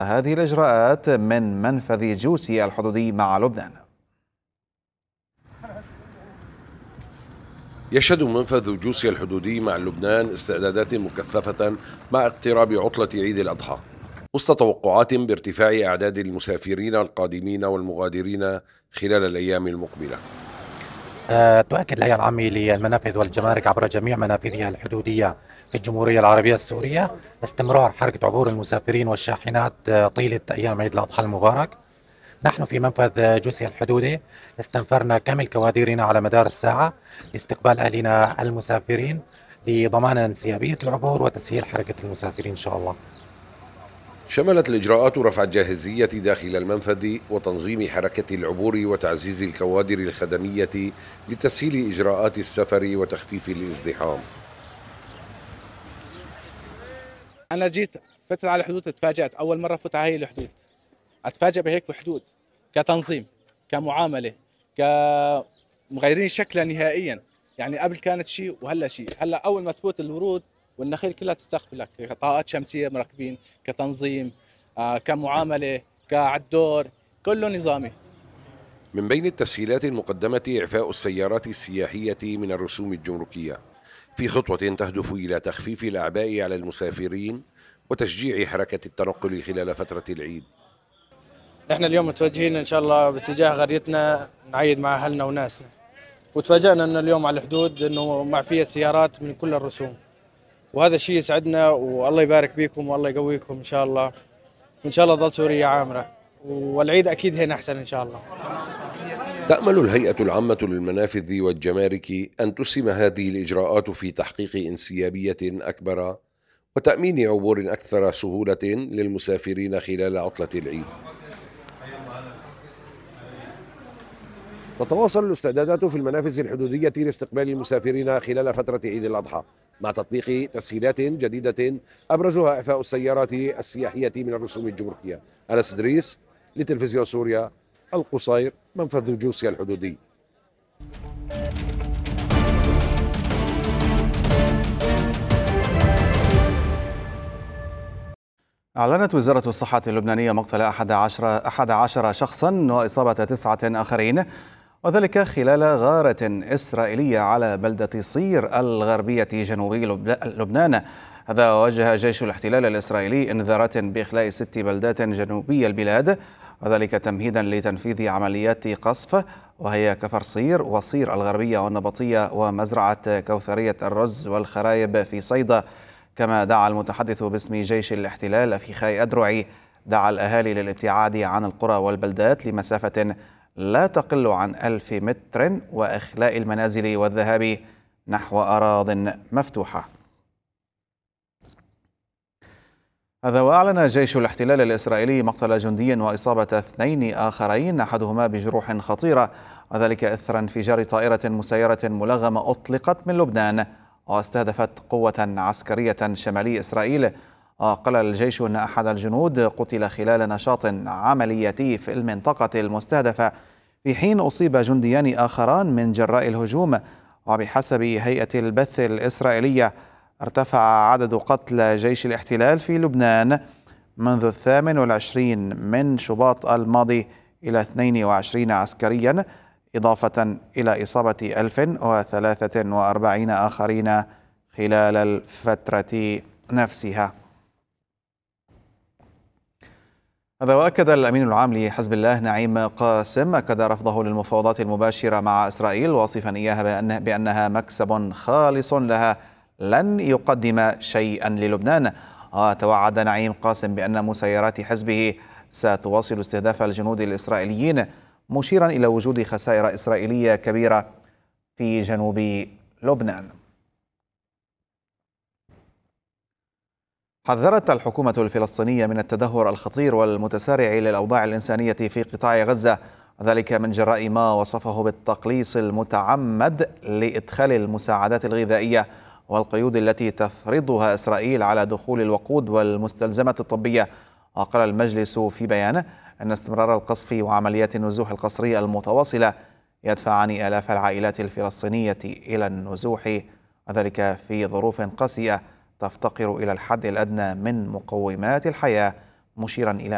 هذه الإجراءات من منفذ جوسي الحدودي مع لبنان. يشهد منفذ جوسي الحدودي مع لبنان استعدادات مكثفة مع اقتراب عطلة عيد الأضحى، وسط توقعات بارتفاع أعداد المسافرين القادمين والمغادرين خلال الأيام المقبلة. تؤكد الهيئة العامة للمنافذ والجمارك عبر جميع منافذها الحدودية في الجمهورية العربية السورية استمرار حركة عبور المسافرين والشاحنات طيلة أيام عيد الأضحى المبارك. نحن في منفذ جوسي الحدودي استنفرنا كامل كوادرنا على مدار الساعة لاستقبال أهلنا المسافرين لضمان انسيابية العبور وتسهيل حركة المسافرين إن شاء الله. شملت الإجراءات رفع الجاهزية داخل المنفذ وتنظيم حركة العبور وتعزيز الكوادر الخدمية لتسهيل إجراءات السفر وتخفيف الازدحام. أنا جيت فتت على الحدود، تفاجأت أول مرة فوت على هي الحدود، أتفاجأ بهيك بحدود كتنظيم كمعاملة كمغيرين شكلها نهائيا. يعني قبل كانت شيء وهلا شيء، هلا أول ما تفوت الورود والنخيل كلها تستقبلك، طاقات شمسية مركبين كتنظيم كمعاملة كعالدور كله نظامي. من بين التسهيلات المقدمة إعفاء السيارات السياحية من الرسوم الجمركية في خطوة تهدف إلى تخفيف الأعباء على المسافرين وتشجيع حركة التنقل خلال فترة العيد. احنا اليوم متوجهين ان شاء الله باتجاه قريتنا نعيد مع اهلنا وناسنا، وتفاجأنا ان اليوم على الحدود انه معفية سيارات من كل الرسوم، وهذا الشيء يسعدنا والله يبارك بكم والله يقويكم ان شاء الله، وان شاء الله ضل سوريا عامرة والعيد اكيد هنا احسن ان شاء الله. تأمل الهيئة العامة للمنافذ والجمارك أن تسهم هذه الإجراءات في تحقيق انسيابية أكبر وتأمين عبور أكثر سهولة للمسافرين خلال عطلة العيد. تتواصل الاستعدادات في المنافذ الحدودية لاستقبال المسافرين خلال فترة عيد الأضحى مع تطبيق تسهيلات جديدة أبرزها إعفاء السيارات السياحية من الرسوم الجمركية. أنس إدريس لتلفزيون سوريا، القصير، منفذ جوسي الحدودي. أعلنت وزارة الصحة اللبنانية مقتل 11 شخصا وإصابة 9 آخرين، وذلك خلال غارة إسرائيلية على بلدة صير الغربية جنوبي لبنان. هذا وجه جيش الاحتلال الإسرائيلي إنذارات بإخلاء 6 بلدات جنوبي البلاد، وذلك تمهيدا لتنفيذ عمليات قصف، وهي كفر صير وصير الغربية والنبطية ومزرعة كوثرية الرز والخرايب في صيدا. كما دعا المتحدث باسم جيش الاحتلال أفيخاي أدرعي الأهالي للابتعاد عن القرى والبلدات لمسافة لا تقل عن 1000 متر وإخلاء المنازل والذهاب نحو أراضٍ مفتوحة. هذا وأعلن جيش الاحتلال الإسرائيلي مقتل جندي وإصابة 2 آخرين أحدهما بجروح خطيرة، وذلك إثر انفجار طائرة مسيرة ملغمة أطلقت من لبنان واستهدفت قوة عسكرية شمالي إسرائيل. وقال الجيش أن أحد الجنود قتل خلال نشاط عملياتي في المنطقة المستهدفة، في حين أصيب جنديان آخران من جراء الهجوم. وبحسب هيئة البث الإسرائيلية ارتفع عدد قتلى جيش الاحتلال في لبنان منذ 28 من شباط الماضي إلى 22 عسكريا، إضافة إلى إصابة 1043 آخرين خلال الفترة نفسها. هذا وأكد الأمين العام لحزب الله نعيم قاسم رفضه للمفاوضات المباشرة مع إسرائيل، واصفا إياها بأنها مكسب خالص لها لن يقدم شيئا للبنان. وتوعد نعيم قاسم بأن مسيرات حزبه ستواصل استهداف الجنود الإسرائيليين، مشيرا إلى وجود خسائر إسرائيلية كبيرة في جنوب لبنان. حذرت الحكومة الفلسطينية من التدهور الخطير والمتسارع للأوضاع الإنسانية في قطاع غزة، وذلك من جراء ما وصفه بالتقليص المتعمد لإدخال المساعدات الغذائية والقيود التي تفرضها إسرائيل على دخول الوقود والمستلزمات الطبية. وقال المجلس في بيان أن استمرار القصف وعمليات النزوح القسرية المتواصلة يدفعان آلاف العائلات الفلسطينية إلى النزوح، وذلك في ظروف قاسية تفتقر إلى الحد الأدنى من مقومات الحياة، مشيرا إلى